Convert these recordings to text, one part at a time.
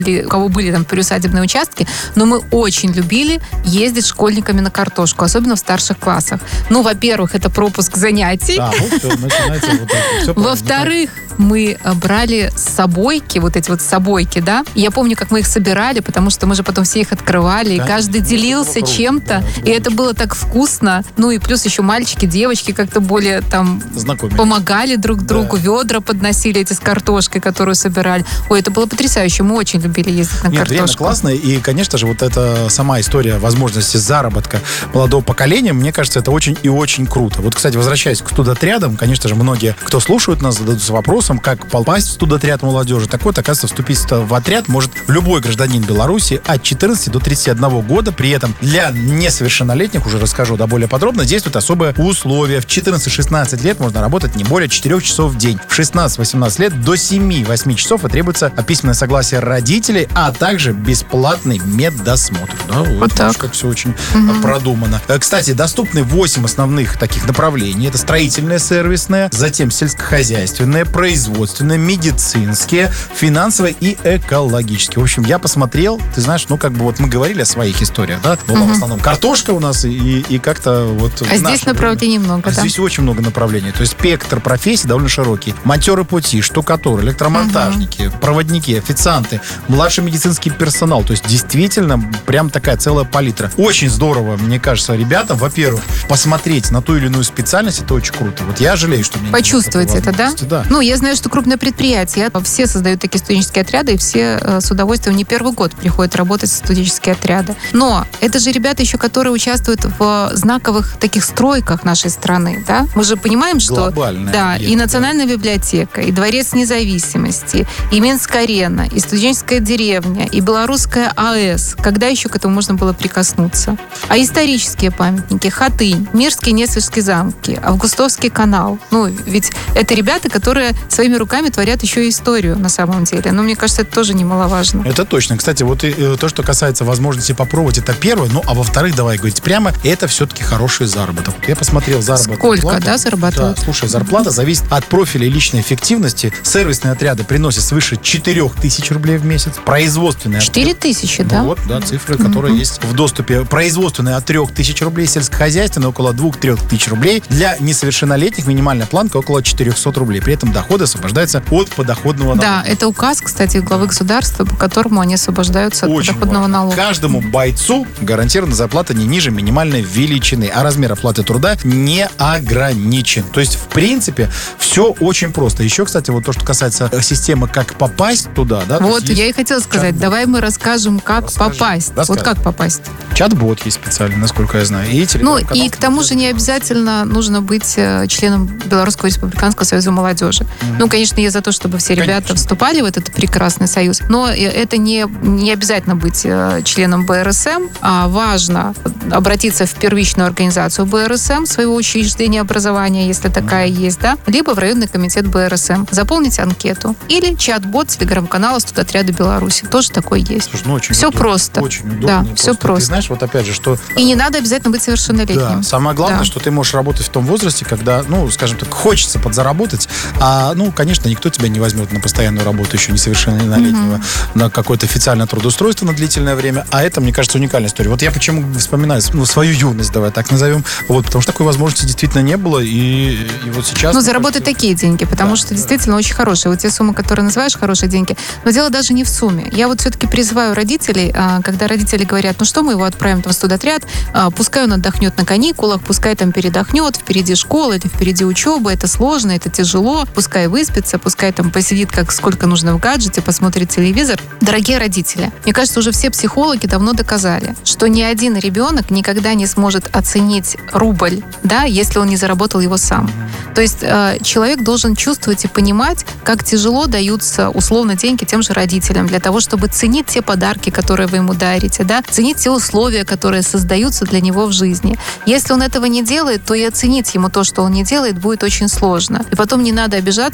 у кого были там приусадебные участки, но мы очень любили ездить с школьниками на картошку, особенно в старших классах. Ну, во-первых, это пропуск занятий. Да, вот все, начинается вот это. Все Во-вторых, мы брали собойки, вот эти вот собойки, да. И я помню, как мы их собирали, потому что мы же потом все их открывали, и каждый делился чем-то, и это было так вкусно. Ну, и плюс еще мальчики, девочки как-то более там помогали друг другу, ведра подносили эти с картошкой, которую собирали. Ой, это было потрясающе, мы очень любили ездить на картошку. Реально классно, и, конечно же, вот эта сама история возможности заработка молодого поколения, мне кажется, это очень и очень круто. Вот, кстати, возвращаясь к студотрядам, конечно же, многие, кто слушают нас, зададутся вопросом, как попасть в студотряд молодежи. Так вот, оказывается, вступить в отряд может любой гражданин Беларуси от 14 до 31 года. При этом для несовершеннолетних, уже расскажу более подробно, действуют особые условия. В 14-16 лет можно работать не более 4 часов в день. В 16-18 лет до 7-8 часов и требуется письменное согласие родителей, а также бесплатный меддосмотр. Да, вот так. Как все очень продумано. Кстати, доступны 8 основных таких направлений. Это строительное, сервисное, затем сельскохозяйственное, производственное, медицинские, финансовые и экологические. В общем, я посмотрел, ты знаешь, ну, как бы вот мы говорили о своих историях, да? Была в основном картошка у нас и как-то вот... А здесь направлений много, да? Здесь очень много направлений. То есть спектр профессий довольно широкий. Монтёры пути, штукатуры, электромонтажники, проводники, официанты, младший медицинский персонал. То есть действительно прям такая целая палитра. Очень здорово, мне кажется, ребятам, во-первых, посмотреть на ту или иную специальность, это очень круто. Вот я жалею, что мне почувствовать это, да? Да. Ну, я знаю, что крупное предприятие, все создают такие студенческие отряды, и все с удовольствием не первый год приходят работать в студенческие отряды. Но это же ребята еще, которые участвуют в знаковых таких стройках нашей страны, да? Мы же понимаем, что... Да, и Национальная библиотека, и Дворец независимости, и Минск-арена, и студенческая деревня, и Белорусская АЭС. Когда еще к этому можно было прикоснуться? А исторические памятники, Хатынь, Мирские Несвежские замки, Августовский канал. Ну, ведь это ребята, которые своими руками творят еще и историю на самом деле. Но мне кажется, это тоже немаловажно. Это точно. Кстати, вот и то, что касается возможности попробовать, это первое. Ну, а во-вторых, давай говорить прямо, это все-таки хороший заработок. Я посмотрел заработок. Сколько, плату, да, зарабатывают? Да, слушай, зарплата зависит от профиля и личной эффективности. Сервисные отряды приносят свыше 4000 рублей в месяц. Производственные 4000, да? Ну, вот, да, цифры, которые есть в доступе. Производственные от 3000 рублей, сельскохозяйственные около 2-3 тысяч рублей. Для несовершеннолетних минимальная планка около 400 рублей. При этом доходы освобождаются от подоходного налога. Да, это указ, кстати, главы государства, по которому они освобождаются от подоходного налога. Каждому бойцу гарантирована зарплата не ниже минимальной величины, а размер оплаты труда не ограничен. То есть, в принципе, все очень просто. Еще, кстати, вот то, что касается системы, как попасть туда, да? Вот, я и хотела сказать, давай мы расскажем, как попасть. Вот как попасть. Чат-бот есть специально, насколько я знаю. И ну, и к тому же не обязательно нужно быть членом Белорусского республиканского союза молодежи. Ну, конечно, я за то, чтобы все ребята вступали в этот прекрасный союз, но это не обязательно быть членом БРСМ, а важно обратиться в первичную организацию БРСМ, своего учреждения образования, если такая есть, да, либо в районный комитет БРСМ. Заполнить анкету. Или чат-бот телеграм-канала Студотряда Беларуси. Тоже такой есть. Слушай, ну, очень все удобно, просто. Очень удобно. Да, все просто. Ты знаешь, вот опять же, что... И не надо обязательно быть совершеннолетним. Да, самое главное, что ты можешь работать в том возрасте, когда, ну, скажем так, хочется подзаработать, а, ну, конечно, никто тебя не возьмет на постоянную работу еще несовершеннолетнего, на какое-то официальное трудоустройство на длительное время, а это, мне кажется, уникальная история. Вот я почему вспоминаю свою юность, давай так назовем, вот, потому что такой возможности действительно не было, и вот сейчас... Ну, заработать такие деньги, потому что действительно очень хорошие. Вот те суммы, которые называешь, хорошие деньги, но дело даже не в сумме. Я вот все-таки призываю родителей, когда родители говорят, ну что, мы его отправим в студотряд, пускай он отдохнет на каникулах, пускай там передохнет, впереди школа, это впереди учеба, это сложно, это тяжело, пускай выспится, пускай там посидит, как сколько нужно в гаджете, посмотрит телевизор. Дорогие родители, мне кажется, уже все психологи давно доказали, что ни один ребенок никогда не сможет оценить рубль, да, если он не заработал его сам. То есть человек должен чувствовать и понимать, как тяжело даются условно деньги тем же родителям для того, чтобы ценить те подарки, которые вы ему дарите, да, ценить те условия, которые создаются для него в жизни. Если он этого не делает, то и оценить ему то, что он не делает, будет очень сложно. И потом не надо обижаться,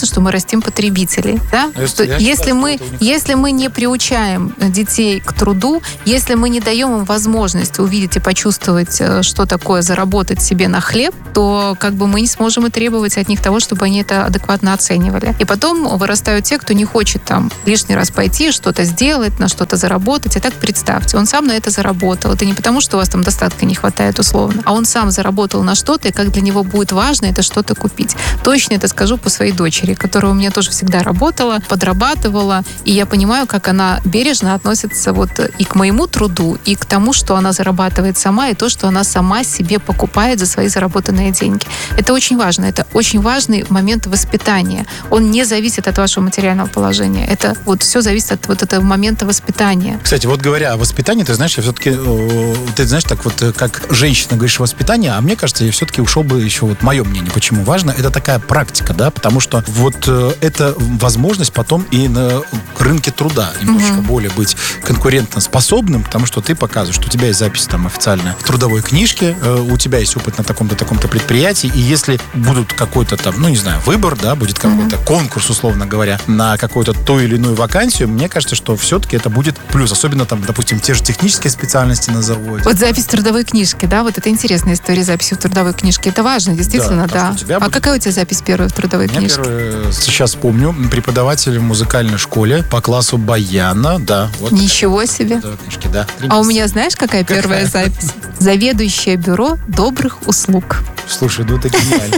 понятно, что мы растим потребителей. Да? Если мы не приучаем детей к труду, если мы не даем им возможность увидеть и почувствовать, что такое заработать себе на хлеб, то как бы мы не сможем и требовать от них того, чтобы они это адекватно оценивали. И потом вырастают те, кто не хочет там лишний раз пойти, что-то сделать, на что-то заработать. А так представьте, он сам на это заработал. Это не потому, что у вас там достатка не хватает условно, а он сам заработал на что-то, и как для него будет важно это что-то купить. Точно это скажу по своей дочери, которая у меня тоже всегда работала, подрабатывала, и я понимаю, как она бережно относится вот и к моему труду, и к тому, что она зарабатывает сама, и то, что она сама себе покупает за свои заработанные деньги. Это очень важно. Это очень важный момент воспитания. Он не зависит от вашего материального положения. Это вот все зависит от вот этого момента воспитания. Кстати, вот говоря о воспитании, ты знаешь, я все-таки, ты знаешь, так вот, как женщина говоришь воспитание, а мне кажется, я все-таки ушел бы еще, вот мое мнение, почему важно, это такая практика, да, потому что вот это возможность потом и на рынке труда немножечко более быть конкурентоспособным, потому что ты показываешь, что у тебя есть запись там официальная в трудовой книжке, у тебя есть опыт на таком-то предприятии, и если будут какой-то там, ну не знаю, выбор, да, будет какой-то конкурс, условно говоря, на какую-то ту или иную вакансию, мне кажется, что все-таки это будет плюс, особенно там, допустим, те же технические специальности на заводе. Вот запись в трудовой книжке, да, вот это интересная история записи в трудовой книжке, это важно, действительно, да. А какая у тебя запись первая в трудовой книжке? Сейчас помню, преподаватель в музыкальной школе по классу баяна, да. Вот ничего себе. Книжки, да. А у меня, знаешь, какая первая запись? Заведующее бюро добрых услуг. Слушай, ну это гениально.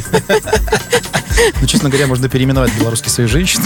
Ну, честно говоря, можно переименовать белорусские свои женщины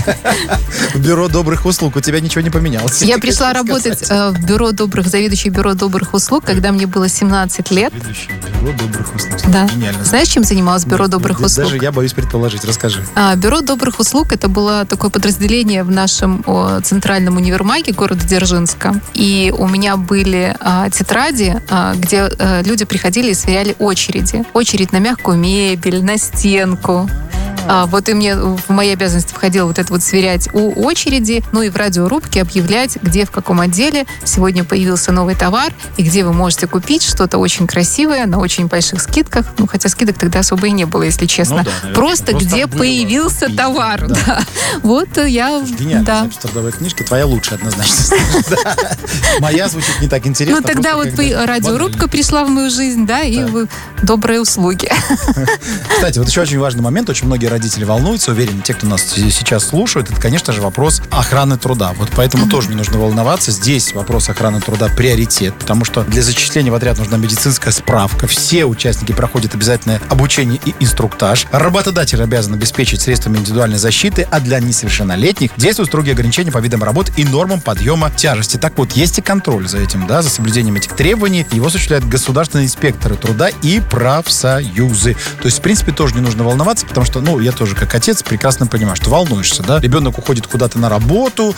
в бюро добрых услуг. У тебя ничего не поменялось. Я пришла работать в заведующее бюро добрых услуг, когда мне было 17 лет. Заведующее бюро добрых услуг. Да. Гениально. Знаешь, чем занималось бюро добрых услуг? Даже я боюсь предположить. Расскажи. Бюро добрых услуг — это было такое подразделение в нашем центральном универмаге города Дзержинска. И у меня были тетради, где люди приходили и сверяли очереди. Очередь на мягкую мебель, на стенку. Вот и мне в мои обязанности входило вот это вот сверять у очереди, ну и в радиорубке объявлять, где в каком отделе сегодня появился новый товар и где вы можете купить что-то очень красивое на очень больших скидках. Ну, хотя скидок тогда особо и не было, если честно. Ну, да, наверное, просто где появился товар. Да. Вот я... Гениально. Да. Запись трудовой книжки твоя лучшая, однозначно. Моя звучит не так интересно. Ну, тогда вот радиорубка пришла в мою жизнь, да, и добрые услуги. Кстати, вот еще очень важный момент, очень многие родители волнуются, уверен, те, кто нас сейчас слушают, это, конечно же, вопрос охраны труда. Вот поэтому тоже не нужно волноваться. Здесь вопрос охраны труда приоритет, потому что для зачисления в отряд нужна медицинская справка. Все участники проходят обязательное обучение и инструктаж. Работодатель обязан обеспечить средствами индивидуальной защиты, а для несовершеннолетних действуют строгие ограничения по видам работ и нормам подъема тяжести. Так вот, есть и контроль за этим, да, за соблюдением этих требований. Его осуществляют государственные инспекторы труда и профсоюзы. То есть, в принципе, тоже не нужно волноваться, потому что, ну, я тоже как отец прекрасно понимаю, что волнуешься, да, ребенок уходит куда-то на работу,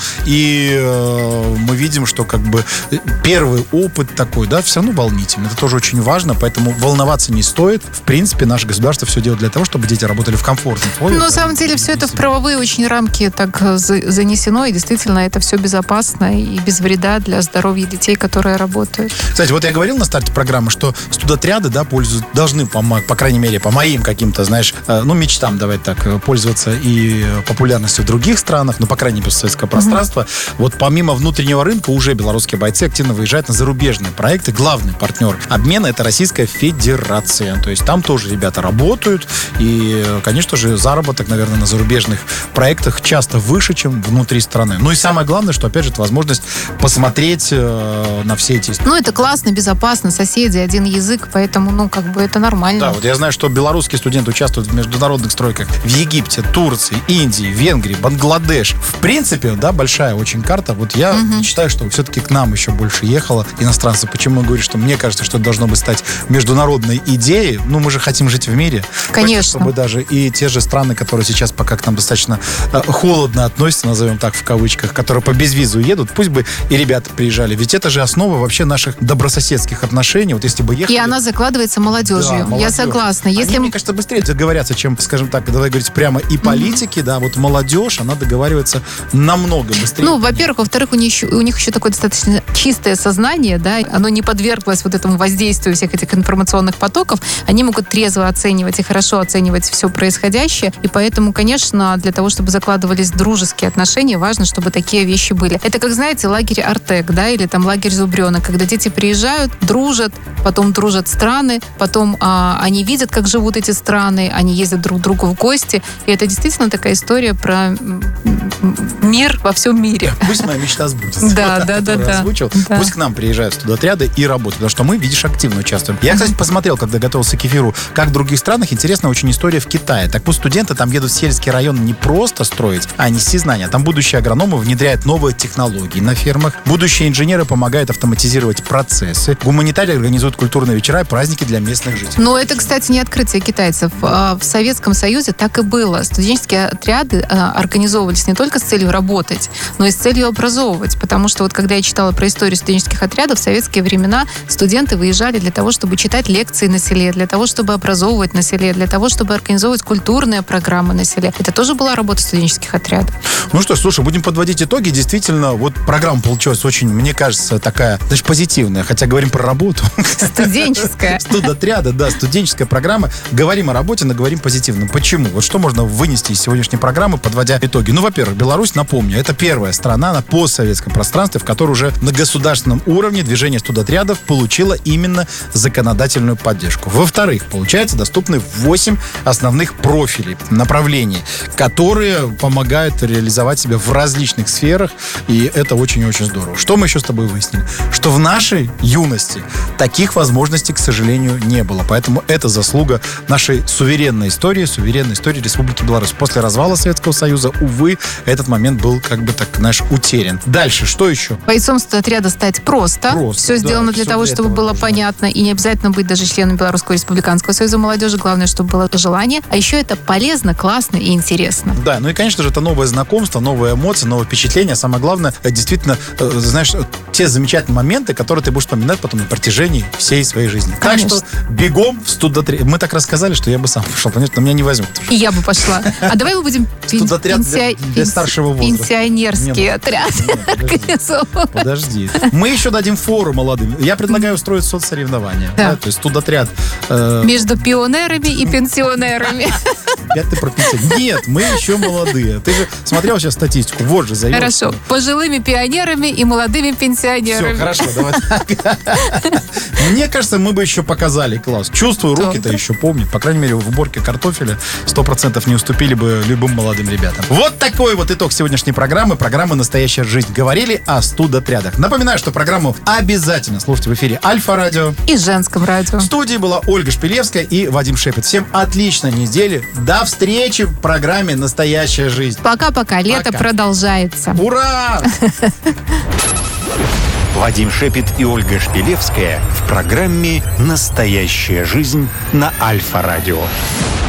и мы видим, что как бы первый опыт такой, да, все равно волнительный, это тоже очень важно, поэтому волноваться не стоит. В принципе, наше государство все делает для того, чтобы дети работали в комфортных условиях. Ну, на самом деле, все это в правовые очень рамки так занесено, и действительно, это все безопасно и без вреда для здоровья детей, которые работают. Кстати, вот я говорил на старте программы, что студотряды, да, должны, по крайней мере, по моим каким-то, знаешь, ну, мечтам, давай так, пользоваться и популярностью в других странах, ну, по крайней мере, постсоветского пространства. Вот помимо внутреннего рынка уже белорусские бойцы активно выезжают на зарубежные проекты. Главный партнер обмена — это Российская Федерация. То есть там тоже ребята работают, и, конечно же, заработок, наверное, на зарубежных проектах часто выше, чем внутри страны. Ну и самое главное, что, опять же, это возможность посмотреть на все эти истории. Ну, это классно, безопасно, соседи, один язык, поэтому, ну, как бы это нормально. Да, вот я знаю, что белорусские студенты участвуют в международных стройках в Египте, Турции, Индии, Венгрии, Бангладеш. В принципе, да, большая очень карта. Вот я считаю, что все-таки к нам еще больше ехало иностранцев. Почему я говорю, что мне кажется, что это должно бы стать международной идеей. Ну, мы же хотим жить в мире. Конечно. Хочется, чтобы даже и те же страны, которые сейчас пока к нам достаточно холодно относятся, назовем так в кавычках, которые по безвизу едут, пусть бы и ребята приезжали. Ведь это же основа вообще наших добрососедских отношений. Вот если бы ехали... И она закладывается молодежью. Да, молодежь. Я согласна. Они, мне кажется, быстрее договорятся, чем, скажем так, давай говорить прямо, и политики, да, вот молодежь, она договаривается намного быстрее. Ну, во-первых. Во-вторых, у них еще такое достаточно чистое сознание, да, оно не подверглось вот этому воздействию всех этих информационных потоков. Они могут трезво оценивать и хорошо оценивать все происходящее. И поэтому, конечно, для того, чтобы закладывались дружеские отношения, важно, чтобы такие вещи были. Это, как, знаете, лагерь Артек, да, или там лагерь Зубрёнок, когда дети приезжают, дружат, потом дружат страны, потом они видят, как живут эти страны, они ездят друг к другу в гости. И это действительно такая история про мир во всем мире. Пусть моя мечта сбудется. Да. Пусть к нам приезжают студотряды и работают, потому что мы, видишь, активно участвуем. Я, кстати, посмотрел, когда готовился к эфиру, как в других странах. Интересная очень история в Китае. Так вот, студенты там едут в сельский район не просто строить, а нести знания. Там будущие агрономы внедряют новые технологии на фермах. Будущие инженеры помогают автоматизировать процессы. Гуманитарии организуют культурные вечера и праздники для местных жителей. Но это, кстати, не открытие китайцев. В Советском Союзе так и было. Студенческие отряды организовывались не только с целью работать, но и с целью образовывать. Потому что вот когда я читала про историю студенческих отрядов, в советские времена студенты выезжали для того, чтобы читать лекции на селе, для того, чтобы образовывать на селе, для того, чтобы организовывать культурные программы на селе. Это тоже была работа студенческих отрядов. Ну что ж, слушай, будем подводить итоги. Действительно, вот программа получилась очень, мне кажется, такая, даже позитивная. Хотя говорим про работу. Студенческая. Студотряда, да, студенческая программа. Говорим о работе, но говорим позитивно. Почему? Вот что можно вынести из сегодняшней программы, подводя итоги? Ну, во-первых, Беларусь, напомню, это первая страна на постсоветском пространстве, в которой уже на государственном уровне движение студотрядов получило именно законодательную поддержку. Во-вторых, получается, доступны 8 основных профилей, направлений, которые помогают реализовать себя в различных сферах, и это очень-очень здорово. Что мы еще с тобой выяснили? Что в нашей юности таких возможностей, к сожалению, не было. Поэтому это заслуга нашей суверенной истории Республики Беларусь. После развала Советского Союза, увы, этот момент был, как бы так, знаешь, утерян. Дальше, что еще? Бойцом студотряда стать просто. Все сделано для того, чтобы было понятно, и не обязательно быть даже членом Белорусского республиканского союза молодежи. Главное, чтобы было желание. А еще это полезно, классно и интересно. Да, ну и, конечно же, это новое знакомство, новые эмоции, новые впечатления. Самое главное, действительно, знаешь, те замечательные моменты, которые ты будешь вспоминать потом на протяжении всей своей жизни. Конечно. Так что бегом в студотряд. Мы так рассказали, что я бы сам пошел, понятно, но меня не возьмут. И я бы пошла. А давай мы будем студотряд для старшего возраста. Пенсионерский отряд организовывать. Подожди. Мы еще дадим фору молодым. Я предлагаю устроить соцсоревнования. Да. То есть студотряд. Между пионерами и пенсионерами. Опять ты про пенсионеров. Нет, мы еще молодые. Ты же смотрел сейчас статистику. Вот же зовешь. Хорошо. Пожилыми пионерами и молодыми пенсионерами. Все, хорошо, давай так. Мне кажется, мы бы еще показали класс. Чувствую, руки-то еще помнят. По крайней мере, в уборке картофеля 100% не уступили бы любым молодым ребятам. Вот такой вот итог сегодняшней программы. Программы «Настоящая жизнь». Говорили о студотрядах. Напоминаю, что программу обязательно слушайте в эфире Альфа-радио и Женском радио. В студии была Ольга Шпилевская и Вадим Шепет. Всем отличной недели. До встречи в программе «Настоящая жизнь». Пока-пока. Лето продолжается. Ура! Вадим Шепет и Ольга Шпилевская в программе «Настоящая жизнь» на Альфа-радио.